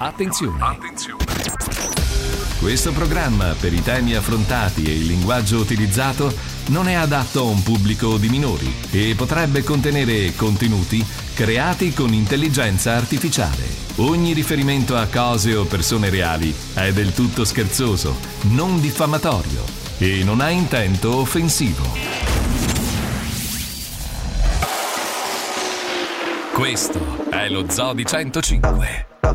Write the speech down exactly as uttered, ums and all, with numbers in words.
Attenzione! Attenzione! Questo programma, per i temi affrontati e il linguaggio utilizzato, non è adatto a un pubblico di minori e potrebbe contenere contenuti creati con intelligenza artificiale. Ogni riferimento a cose o persone reali è del tutto scherzoso, non diffamatorio e non ha intento offensivo. Questo è lo Zoo di centocinque.